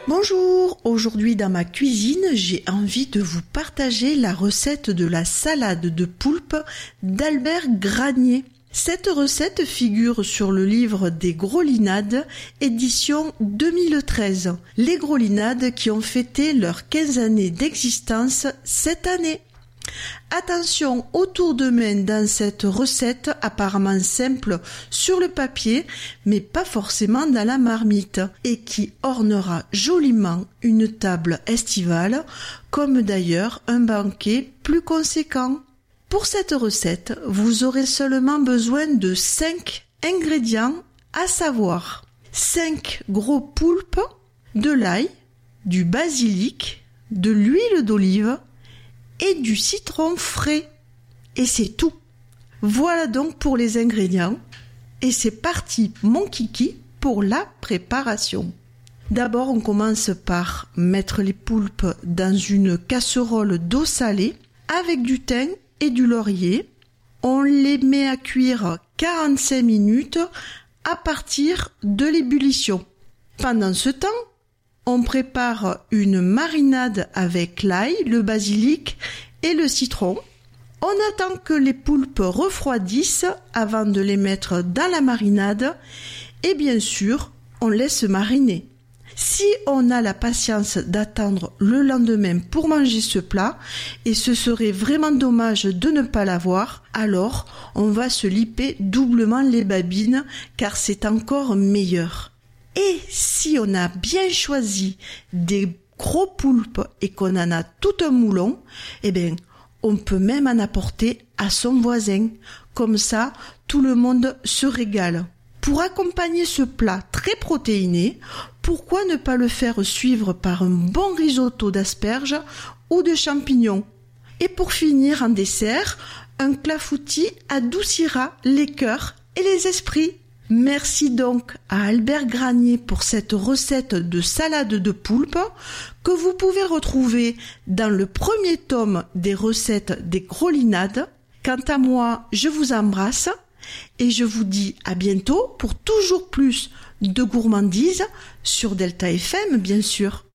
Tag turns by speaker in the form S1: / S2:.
S1: Bonjour, aujourd'hui dans ma cuisine, j'ai envie de vous partager la recette de la salade de poulpe d'Albert Granier. Cette recette figure sur le livre des Grolinades, édition 2013. Les Grolinades qui ont fêté leurs 15 années d'existence cette année. Attention aux tours de main dans cette recette apparemment simple sur le papier, mais pas forcément dans la marmite, et qui ornera joliment une table estivale, comme d'ailleurs un banquet plus conséquent. Pour cette recette, vous aurez seulement besoin de 5 ingrédients, à savoir 5 gros poulpes, de l'ail, du basilic, de l'huile d'olive, et du citron frais. Et c'est tout. Voilà donc pour les ingrédients. Et c'est parti, mon kiki, pour la préparation. D'abord, on commence par mettre les poulpes dans une casserole d'eau salée avec du thym et du laurier. On les met à cuire 45 minutes à partir de l'ébullition. Pendant ce temps, on prépare une marinade avec l'ail, le basilic et le citron. On attend que les poulpes refroidissent avant de les mettre dans la marinade et bien sûr, on laisse mariner. Si on a la patience d'attendre le lendemain pour manger ce plat, et ce serait vraiment dommage de ne pas l'avoir, alors on va se liper doublement les babines car c'est encore meilleur. Et si on a bien choisi des gros poulpes et qu'on en a tout un moulon, eh bien, on peut même en apporter à son voisin. Comme ça, tout le monde se régale. Pour accompagner ce plat très protéiné, pourquoi ne pas le faire suivre par un bon risotto d'asperges ou de champignons? Et pour finir en dessert, un clafoutis adoucira les cœurs et les esprits. Merci donc à Albert Granier pour cette recette de salade de poulpe que vous pouvez retrouver dans le premier tome des recettes des Grolinades. Quant à moi, je vous embrasse et je vous dis à bientôt pour toujours plus de gourmandises sur Delta FM, bien sûr.